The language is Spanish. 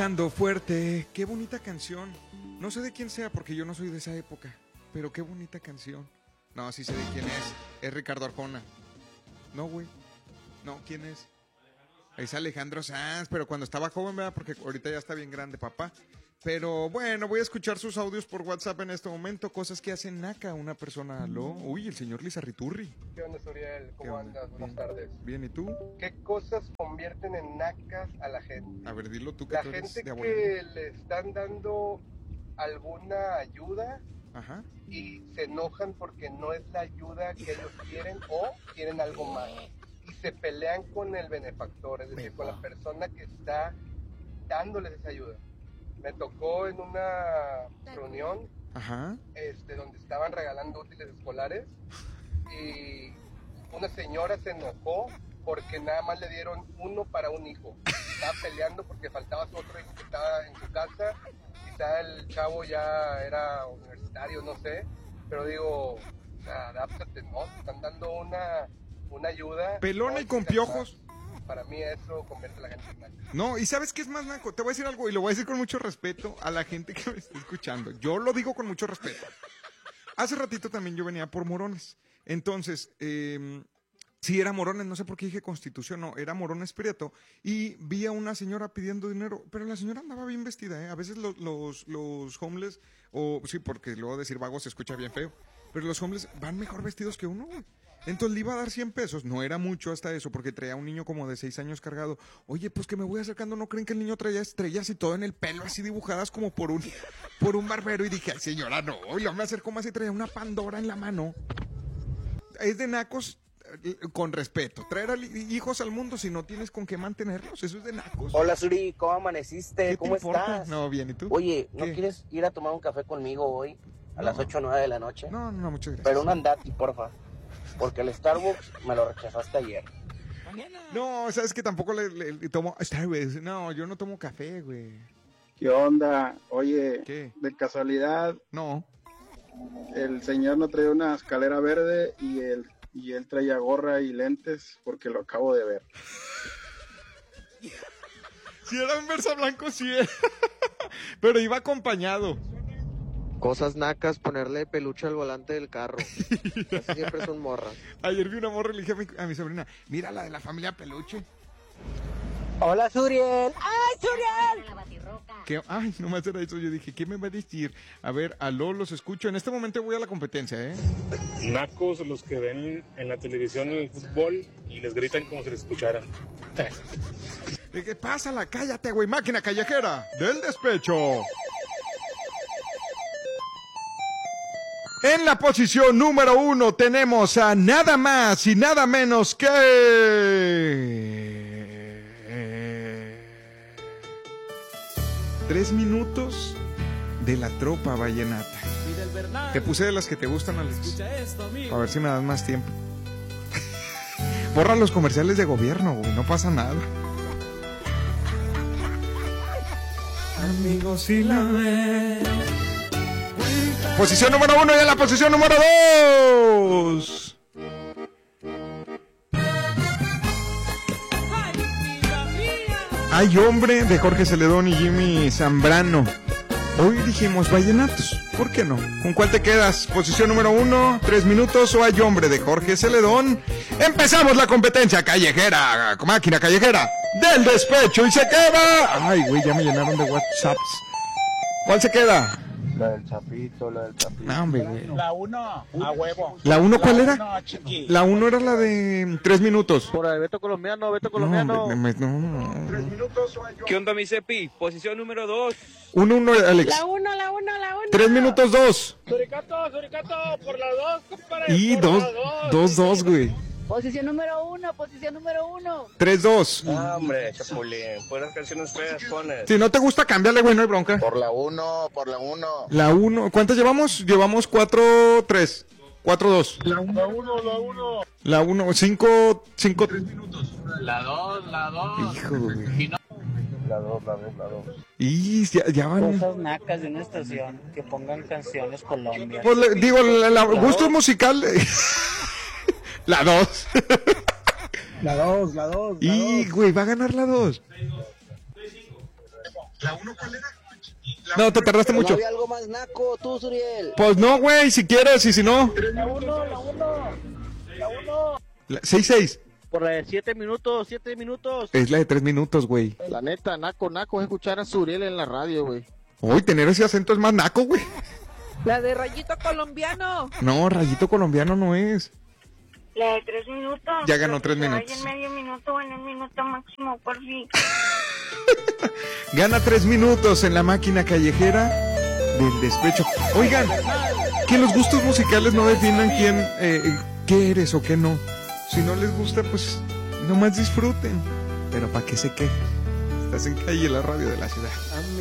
Ando fuerte, qué bonita canción. No sé de quién sea porque yo no soy de esa época, pero qué bonita canción. No, sí sé de quién es. Es Ricardo Arjona. No, güey. No, ¿quién es? Es Alejandro Sanz, pero cuando estaba joven, ¿verdad? Porque ahorita ya está bien grande, papá. Pero bueno, voy a escuchar sus audios por WhatsApp en este momento. Cosas que hace naca una persona. ¿Aló? Uy, el señor Lizarriturri. ¿Qué onda, Suriel? ¿Cómo andas? Buenas tardes. Bien, ¿y tú? ¿Qué cosas convierten en nacas a la gente? A ver, dilo tú que La tú eres gente de abuelo. que le están dando alguna ayuda Ajá. y se enojan porque no es la ayuda que ellos quieren o quieren algo más. Y se pelean con el benefactor, es decir, con la persona que está dándoles esa ayuda. Me tocó en una reunión Ajá. donde estaban regalando útiles escolares y una señora se enojó porque nada más le dieron uno para un hijo. Estaba peleando porque faltaba su otro hijo que estaba en su casa. Quizá el chavo ya era universitario, no sé, pero digo, o sea, adáptate, ¿no? Te están dando una ayuda. Pelona y con quizás piojos. más. Para mí eso convierte a la gente en naca. No, y ¿sabes qué es más naco? Te voy a decir algo y lo voy a decir con mucho respeto a la gente que me está escuchando. Yo lo digo con mucho respeto. Hace ratito también yo venía por Morones. Entonces, sí era Morones, no sé por qué dije Constitución, no, era Morones Prieto. Y vi a una señora pidiendo dinero, pero la señora andaba bien vestida, ¿eh? A veces los homeless, o sí, porque luego decir vagos se escucha bien feo, pero los homeless van mejor vestidos que uno, güey. Entonces le iba a dar 100 pesos, no era mucho hasta eso, porque traía un niño como de 6 años cargado. Oye, pues que me voy acercando, ¿no creen que el niño traía estrellas y todo en el pelo, así dibujadas como por un barbero? Y dije, ay señora, no, y luego me acercó más y traía una Pandora en la mano. Es de nacos, con respeto. Traer hijos al mundo si no tienes con qué mantenerlos, eso es de nacos. Hola Suri, ¿cómo amaneciste? ¿Cómo estás? No, bien, ¿y tú? Oye, ¿no ¿Qué? quieres ir a tomar un café conmigo hoy a las 8 o 9 de la noche? No, muchas gracias. Pero un andati, porfa. Porque el Starbucks me lo rechazaste ayer. No, sabes que tampoco le tomo Starbucks. No, yo no tomo café, güey. ¿Qué onda? Oye, ¿Qué? de casualidad, No. el señor no traía una escalera verde y él traía gorra y lentes porque lo acabo de ver. Si era un Versa Blanco, sí era. Pero iba acompañado. Cosas nacas, ponerle peluche al volante del carro. Casi siempre son morras. Ayer vi una morra y le dije a mi sobrina, mira la de la familia Peluche. Hola Suriel. ¡Ay, Suriel! ¿Qué? Ay, nomás era eso. Yo dije, ¿qué me va a decir? A ver, aló, los escucho. En este momento voy a la competencia, ¿eh? Nacos los que ven en la televisión el fútbol y les gritan como si les escucharan. ¿Qué pasa? Cállate, güey, máquina callejera del despecho. En la posición número 1 tenemos a nada más y nada menos que... 3 minutos de la tropa vallenata. Te puse de las que te gustan, Alex. A ver si me das más tiempo. Borra los comerciales de gobierno, güey, no pasa nada. Amigos, si la ves. Posición número 1 y en la posición número 2. Hay hombre de Jorge Celedón y Jimmy Zambrano. Hoy dijimos vallenatos, ¿por qué no? ¿Con cuál te quedas? Posición número 1, 3 minutos o Hay hombre de Jorge Celedón. Empezamos la competencia callejera, máquina callejera del despecho y se queda. Ay, güey, ya me llenaron de WhatsApps. ¿Cuál se queda? La del Chapito. No, hombre, güey. La 1, a huevo. ¿La 1 cuál era? No, chiqui. La 1 era la de 3 minutos. Por ahí, Beto Colombiano. No. 3 minutos o ¿Qué onda, mi Cepi? Posición número 2. 1-1, Alex. La 1. 3 minutos 2. Suricato, por la 2, compadre. Y por la 2-2, güey. Posición número 1. 3-2. Ah, hombre, Chapulín. Buenas canciones feas pones. Si no te gusta, cámbiale, güey, no hay bronca. Por la 1. La 1. ¿Cuántas llevamos? Llevamos 4-3. 4-2. La 1. La 1. 5. 3 minutos. La 2. Hijo, güey. La 2. Y ya van. Cosas nacas de una estación que pongan canciones Colombia. Pues digo, gusto musical. La 2. La 2. Y, güey, va a ganar la 2. ¿La 1 cuál era? No, te tardaste mucho. ¿No había algo más naco, tú, Suriel? Pues no, güey, si quieres, y si no. La 1. 6-6. Por la de 7 minutos, 7 minutos. Es la de 3 minutos, güey. La neta, naco es escuchar a Suriel en la radio, güey. Uy, tener ese acento es más naco, güey. La de Rayito Colombiano. No, Rayito Colombiano no es. La de 3 minutos. Ya ganó 3 minutos. Vaya en medio minuto o en un minuto máximo, por fin. Gana 3 minutos en la máquina callejera del despecho. Oigan, que los gustos musicales no definan qué eres o qué no. Si no les gusta, pues nomás disfruten. Pero ¿para qué se quejen? Estás en Calle, la radio de la ciudad.